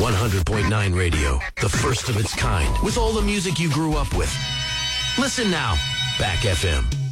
100.9 Radio, the first of its kind, with all the music you grew up with. Listen now, Back FM.